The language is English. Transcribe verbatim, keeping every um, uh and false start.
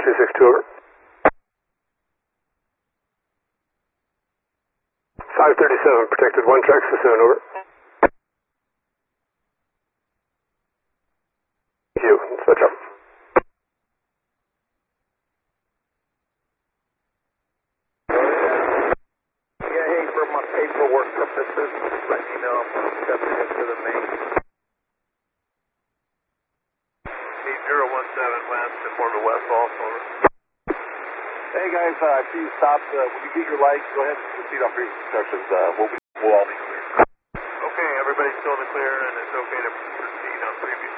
two six two, over. five thirty-seven, protected one track Sassoon, over. Thank you, switch up. Yeah, hey, for my paperwork purposes, just let me know if I'm stepping into the main. eight zero one seven west, inform the west also, over. Hey guys, uh, I see you stopped. Uh, when you get your lights, go ahead and proceed on previous instructions. Uh, we'll, be, we'll all be clear. Okay, everybody's still in the clear, and it's okay to proceed on previous